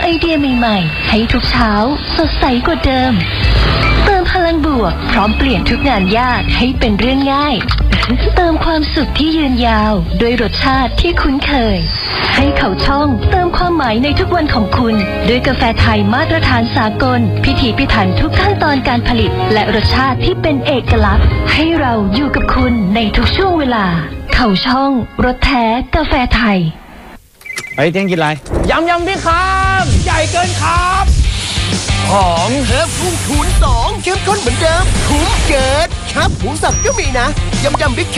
เดียใหม่ๆให้ทุกเช้าสดใสกว่าเดิมเติมพลังบวกพร้อมเปลี่ยนทุกงานยากให้เป็นเรื่องง่ายเติมความสุขที่ยืนยาวด้วยรสชาติที่คุ้นเคยให้เขาช่องเติมความหมายในทุกวันของคุณด้วยกาแฟไทยมาตรฐานสากลพิถีพิถันทุกขั้นตอนการผลิตและรสชาติที่เป็นเอกลักษณ์ให้เราอยู่กับคุณในทุกช่วงเวลาเขาช่องรสแท้กาแฟไทยเฮ้ยเที่ยงกินอะไรยำพี่ครับใหญ่เกินครับหอมเฮิร์บพุ่งคูณ2เข้มข้นเหมือนเดิมคุ้มเกิดครับหมูสับก็มีนะยำบิ๊ก